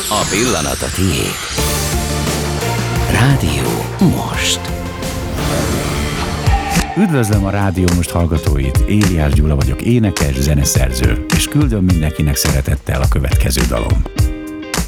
A pillanat a tiéd. Rádió Most. Üdvözlöm a Rádió Most hallgatóit, Éliás Gyula vagyok, énekes, zeneszerző, és küldöm mindenkinek szeretettel a következő dalom.